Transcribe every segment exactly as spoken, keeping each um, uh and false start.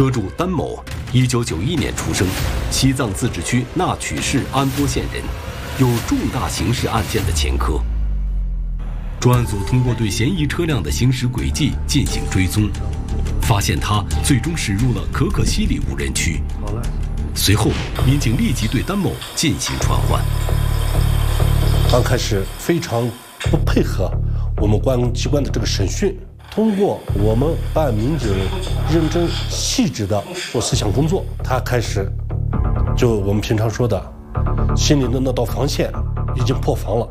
车主丹某，一九九一年出生，西藏自治区那曲市安多县人，有重大刑事案件的前科。专案组通过对嫌疑车辆的行驶轨迹进行追踪，发现他最终驶入了可可西里无人区。随后，民警立即对丹某进行传唤。 刚开始非常不配合我们公安机关的这个审讯，通过我们办案民警认真细致的做思想工作，他开始就我们平常说的，心里的那道防线已经破防了。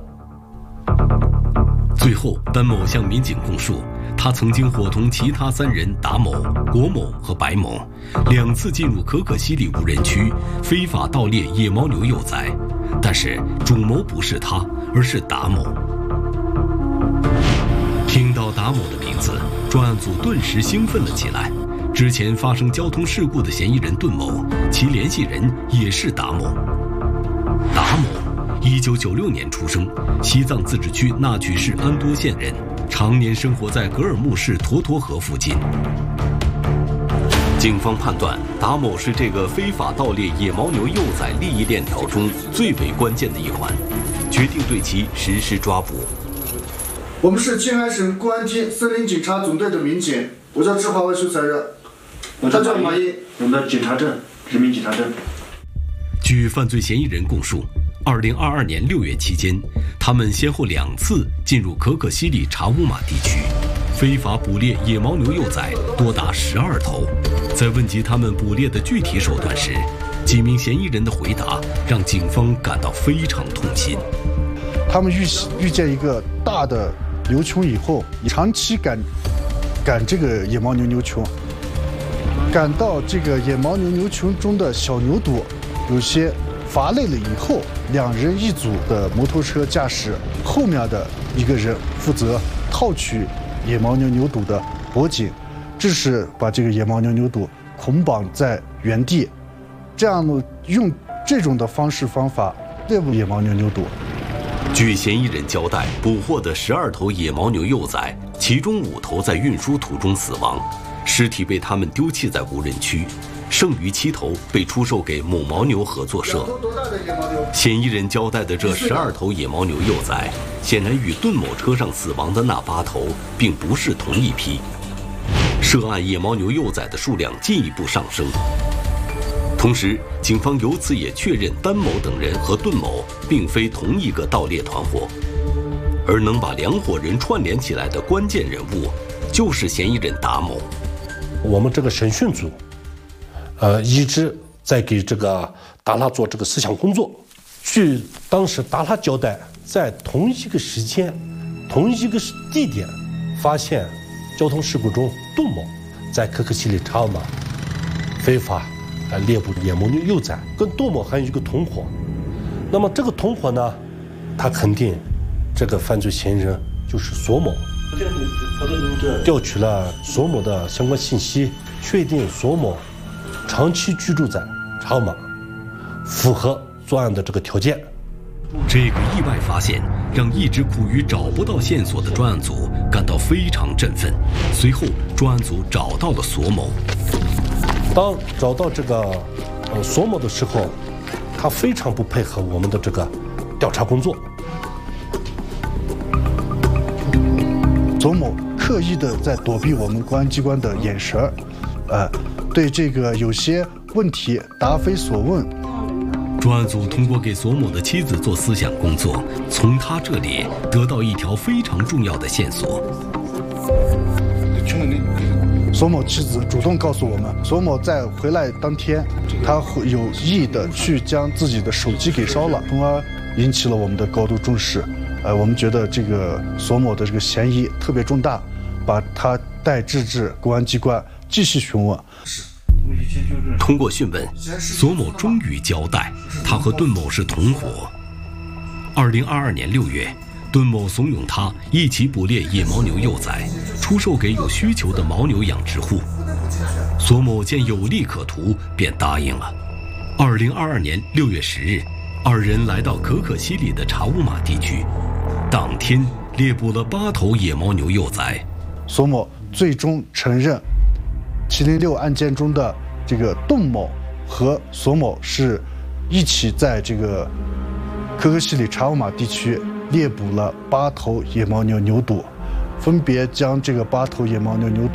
最后，丹某向民警供述，他曾经伙同其他三人达某、国某和白某两次进入可可西里无人区，非法盗猎野牦牛幼崽，但是主谋不是他，而是达某。听到达某的名字，专案组顿时兴奋了起来。之前发生交通事故的嫌疑人顿某，其联系人也是达某。达某，一九九六年出生，西藏自治区那曲市安多县人，常年生活在格尔木市沱沱河附近。警方判断，达某是这个非法盗猎野牦牛幼崽利益链条中最为关键的一环，决定对其实施抓捕。 我们是静安省公安厅森林警察总队的民警，我叫智华维修责任，他叫马英， 我们的警察证，人民警察证。 据犯罪嫌疑人供述，二零二二年六月期间，他们先后两次进入可可西里查乌玛地区，非法捕猎野牦牛幼崽多达十二头。在问及他们捕猎的具体手段时，几名嫌疑人的回答让警方感到非常痛心。 他们遇遇见一个大的牛群以后，长期赶赶这个野牦牛牛群，赶到这个野牦牛牛群中的小牛犊有些乏累了以后，两人一组的摩托车驾驶，后面的一个人负责套取野牦牛牛犊的脖颈，致使把这个野牦牛牛犊捆绑在原地，这样呢用这种的方式方法猎捕野牦牛牛犊。 据嫌疑人交代，捕获的十二头野牦牛幼崽，其中五头在运输途中死亡，尸体被他们丢弃在无人区，剩余七头被出售给某牦牛合作社。嫌疑人交代的这十二头野牦牛幼崽，显然与顿某车上死亡的那八头并不是同一批。涉案野牦牛幼崽的数量进一步上升。同时，警方由此也确认丹某等人和顿某并非同一个盗猎团伙，而能把两伙人串联起来的关键人物，就是嫌疑人达某。 我们这个审讯组，呃，一直在给这个达拉做这个思想工作。据当时达拉交代，在同一个时间、同一个地点，发现交通事故中顿某在可可西里查尔玛非法来猎捕野牦牛幼崽，跟顿某还有一个同伙。那么这个同伙呢，他肯定这个犯罪嫌疑人就是索某。调取了索某的相关信息，确定索某长期居住在查尔玛，符合作案的这个条件。 这个意外发现让一直苦于找不到线索的专案组感到非常振奋。随后，专案组找到了索某。 当找到这个呃索某的时候，他非常不配合我们的这个调查工作。 索某刻意的在躲避我们公安机关的眼神，呃，对这个有些问题答非所问。 专案组通过给索某的妻子做思想工作，从他这里得到一条非常重要的线索。 索某妻子主动告诉我们，索某在回来当天，他会有意的去将自己的手机给烧了，从而引起了我们的高度重视。呃，我们觉得这个索某的这个嫌疑特别重大，把他带至至公安机关继续询问。 通过讯问，索某终于交代，他和顿某是同伙。二零二二年六月，顿某怂恿他一起捕猎野牦牛幼崽，出售给有需求的牦牛养殖户。索某见有利可图，便答应了。二零二二年六月十日，二人来到可可西里的查乌玛地区，当天猎捕了八头野牦牛幼崽。 索某最终承认七零六案件中的这个董某和索某是一起在这个可可西里查沃马地区猎捕了八头野牦牛牛犊，分别将这个八头野牦牛牛犊